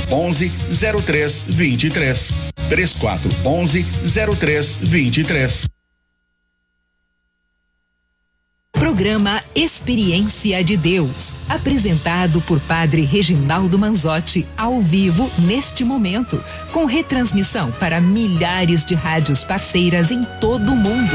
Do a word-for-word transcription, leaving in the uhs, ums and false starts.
onze, zero três vinte e três. três quatro onze, zero três vinte e três. Programa Experiência de Deus, apresentado por Padre Reginaldo Manzotti, ao vivo neste momento, com retransmissão para milhares de rádios parceiras em todo o mundo.